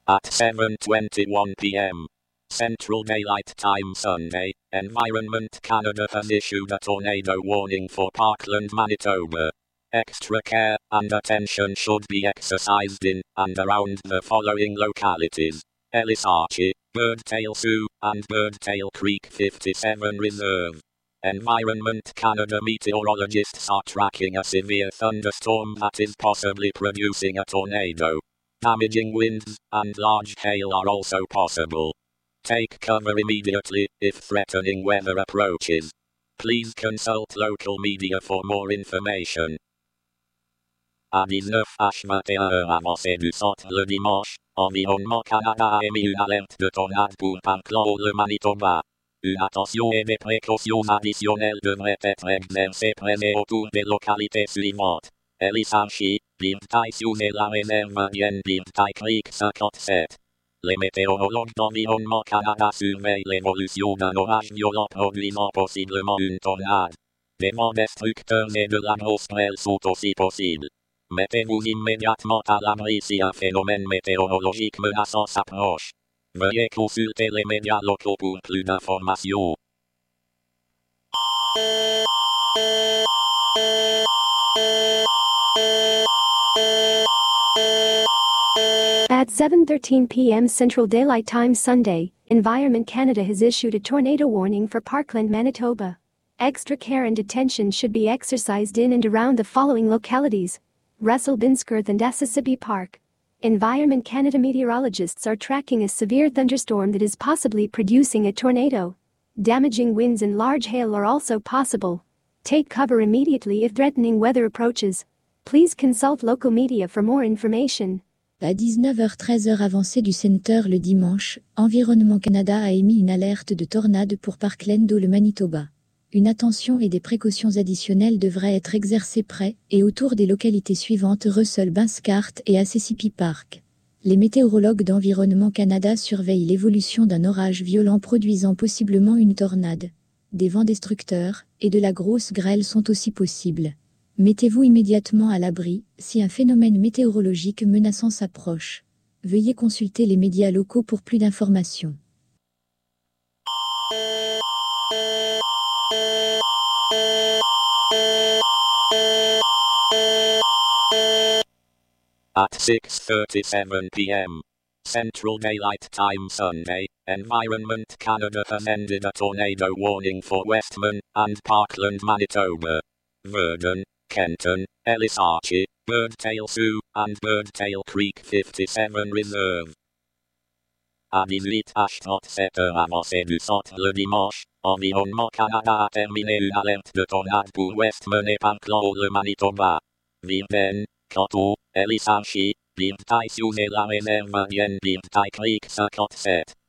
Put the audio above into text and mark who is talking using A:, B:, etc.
A: At 7:21 p.m. Central Daylight Time Sunday, Environment Canada has issued a tornado warning for Parkland, Manitoba. Extra care and attention should be exercised in and around the following localities: Ellis Archie, Birdtail Sioux, and Birdtail Creek 57 Reserve. Environment Canada meteorologists are tracking a severe thunderstorm that is possibly producing a tornado. Damaging winds and large hail are also possible. Take cover immediately if threatening weather approaches. Please consult local media for more information. À 19h21 avancée du centre le dimanche, Environnement Canada a émis une alerte de tornade pour Parkland, le Manitoba. Une attention et des précautions additionnelles devraient être exercées près et autour des localités suivantes: Ellis Archie, Birdtail Sioux et la réserve indienne Birdtail Creek 57. Les météorologues d'Environnement Canada surveillent l'évolution d'un orage violent produisant possiblement une tornade. Des vents destructeurs et de la grosse grêle sont aussi possibles. Mettez-vous immédiatement à l'abri si un phénomène météorologique menaçant s'approche. Veuillez consulter les médias locaux pour plus d'informations.
B: At 7:13 p.m. Central Daylight Time Sunday, Environment Canada has issued a tornado warning for Parkland, Manitoba. Extra care and attention should be exercised in and around the following localities: Russell Binsworth and Assisibi Park. Environment Canada meteorologists are tracking a severe thunderstorm that is possibly producing a tornado. Damaging winds and large hail are also possible. Take cover immediately if threatening weather approaches. Please consult local media for more information.
C: À 19h13 avancée du Center le dimanche, Environnement Canada a émis une alerte de tornade pour Parkland, le Manitoba. Une attention et des précautions additionnelles devraient être exercées près et autour des localités suivantes: Russell Binsworth et Assisibi Park. Les météorologues d'Environnement Canada surveillent l'évolution d'un orage violent produisant possiblement une tornade. Des vents destructeurs et de la grosse grêle sont aussi possibles. Mettez-vous immédiatement à l'abri si un phénomène météorologique menaçant s'approche. Veuillez consulter les médias locaux pour plus d'informations.
A: At 6:37 p.m. Central Daylight Time Sunday, Environment Canada has ended a tornado warning for Westman and Parkland, Manitoba. Verdun, Kenton, Ellis Archie, Birdtail Sioux, and Birdtail Creek 57 Reserve. À 18h37 avancée du centre le dimanche, Environnement Canada a terminé une alerte de tornade pour Westman et Parkland, le Manitoba. Virden, Canton, Ellis Archie, Birdtail Sioux et la réserve indienne Birdtail Creek 57.